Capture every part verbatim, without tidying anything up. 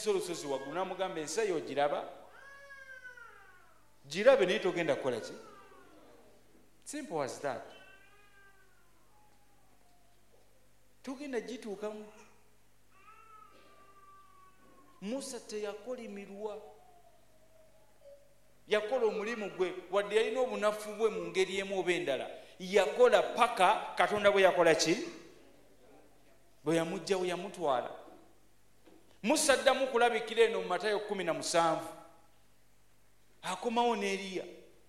olusozi waggulu n'amugamba ensi eyo giraba girabe naye togenda kukola ki? Simple as that. Togenda gituukamu. Musa teyakolimirwa, yakola omulimu gwe wadde yalina obunafu bwe mu ngeri emu oba endala, yakola paka Katonda bwe yakola ki? Bwe yamujja we yamutwala. Musa addamu kulabikira eno mu Matayo kumi na musanvu, akomawo ne Eriya.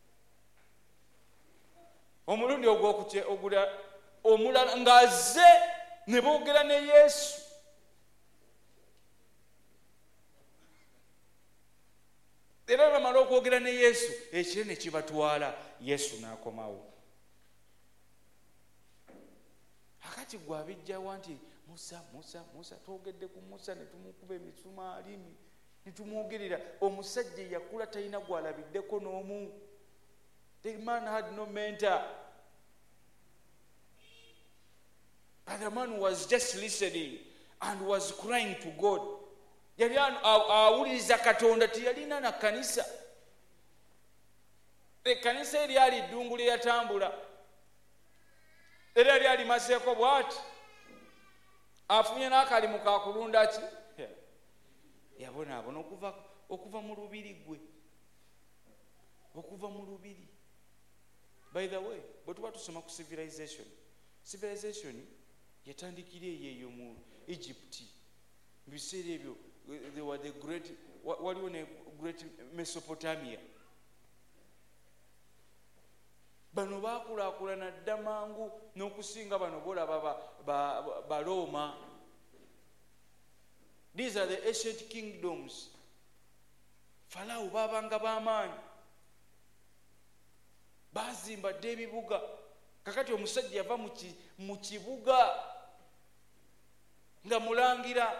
Omulundi ogw'okugula omulala ng'azze ne boogera ne Yesu. Era bamala okwogera ne Yesu, ekire ne kibatwala, Yesu n'akomawo. Akati gwe abijjawa nti Musa, Musa, Musa, twogedde ku Musa ne tumukuba emisumaali ne tumwogerera. Omusajja yakula talina gwalabiddeko n'omu. The man had no mentor. But the man was just listening and was crying to God. Yali awuliriza Katonda, tiyalina na kanisa. Ekkanisa eryali ddungu lye yatambula era lyali maseeko bw'ati, afunye n'akalimu ka kulunda ki? Yabonaabona okuva okuva mu lubiri gwe, okuva mu lubiri. By the way, bwe tuba tusoma ku civilization, civilization yatandikira eyo mu Egypt. Mu biseera ebyo they were the great, waliwo ne great Mesopotamia. Bano baakulaakulana dda mangu n'okusinga bano bolaba ba Roma. These are the ancient kingdoms. Farao baabanga b'amaanyi, baazimba dda ebibuga. Kakati omusajja yava mu kibuga nga mulangira,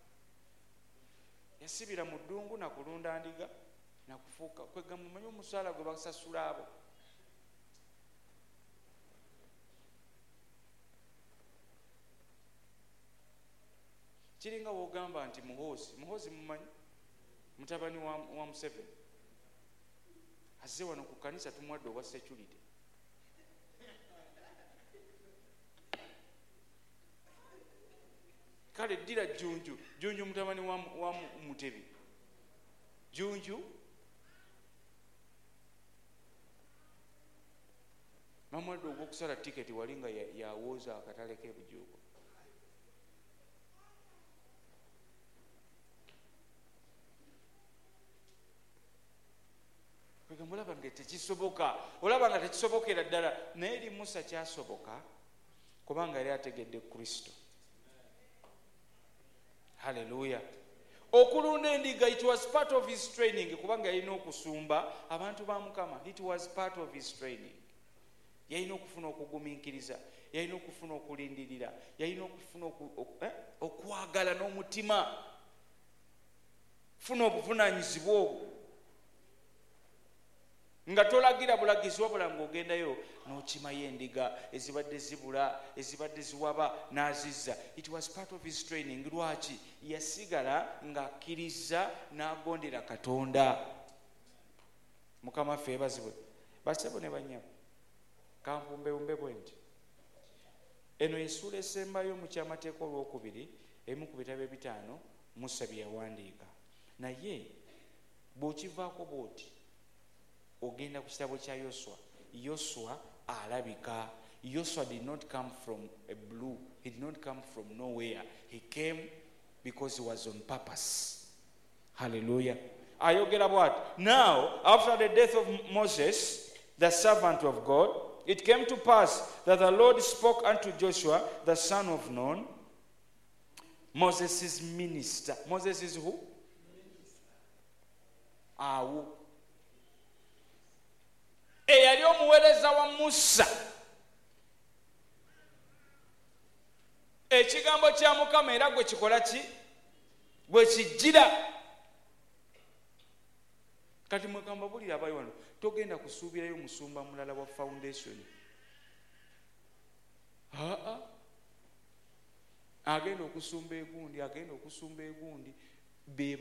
yasibira mu ddungu na kulunda ndiga na kufuuka kwega mumanyi omusaala gwe basasula abo. Kiringa wogamba nti Muhoozi, Muhoozi mumanyi mutabani wa, wa Museveni azze wano ku kanisa tumwadde obwa security. Kale ddira Jjunju, Jjunju mutabani wa, wa Mutebi, Jjunju mamwadde ogw'okusala tiketi wali nga yawooza akatale k'ebujuuko. Mulaba nga tekisoboka, olaba nga tekisobokera ddala, naye eri Musa kyasoboka kubanga yali ategedde Kristo. Haleluya. Okulunda endiga, it was part of his training, kubanga yalina okusumba abantu ba Mukama. It was part of his training. Yalina okufuna okugumiikiriza, yalina okufuna okulindirira, yalina okufuna okwagala n'omutima, funa obuvunaanyizibwa obwo nga tolagira bulagizi wabula ng'ogendayo n'okimayo endiga ezibadde zibula, ezibadde ziwaba n'azizza. It was part of his training. Lwaki? Yasigala ng'akkiriza n'agondera Katonda. Mukama ffe ebazibwe basebo ne banyabo kampumbewumbe bwe nti eno essuula esembayo mu kyamateeka olwokubiri emu ku bitabo ebitaano Musa bye yawandiika, naye bw'okivaako bw'oti ogenda ku kitabo kya Yoswa. Yoswa alabika. Yoswa did not come from a blue. He did not come from nowhere. He came because he was on purpose. Hallelujah. Ayogera bw'ati. Now, after the death of Moses, the servant of God, it came to pass that the Lord spoke unto Joshua, the son of Nun, Moses' minister. Moses is who? Awo. Eyali omuweereza wa Musa. Ekigambo kya Mukama era gwe kikola ki? Gwe kijjira. Kati mwekamba bulira abayi wano, togenda kusuubirayo musumba mulala wa foundation. Aa, agenda okusumba egundi, agenda okusumba egundi.